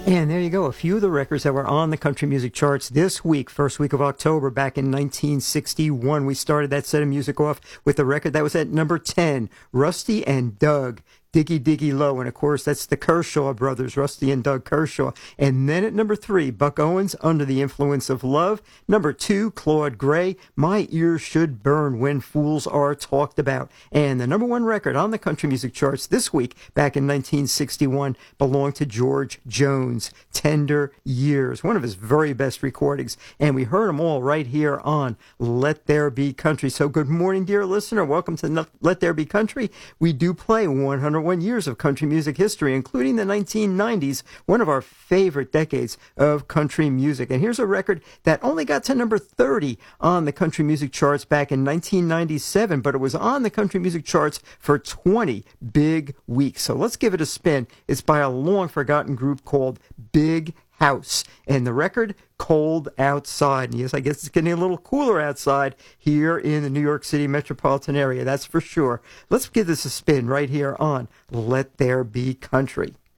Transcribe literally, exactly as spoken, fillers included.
And there you go, a few of the records that were on the country music charts this week, first week of October, back in nineteen sixty-one. We started that set of music off with the record that was at number ten, Rusty and Doug, Diggy Diggy Low. And of course, that's the Kershaw brothers, Rusty and Doug Kershaw. And then at number three, Buck Owens, Under the Influence of Love. Number two, Claude Gray, My Ears Should Burn When Fools Are Talked About. And the number one record on the country music charts this week, back in nineteen sixty-one, belonged to George Jones, Tender Years, one of his very best recordings. And we heard them all right here on Let There Be Country. So good morning, dear listener. Welcome to Let There Be Country. We do play one hundred one years of country music history, including the nineteen nineties, one of our favorite decades of country music. And here's a record that only got to number thirty on the country music charts back in nineteen ninety-seven, but it was on the country music charts for twenty big weeks. So let's give it a spin. It's by a long-forgotten group called Big House, and the record, Cold Outside. And yes, I guess it's getting a little cooler outside here in the New York City metropolitan area, that's for sure. Let's give this a spin right here on Let There Be Country.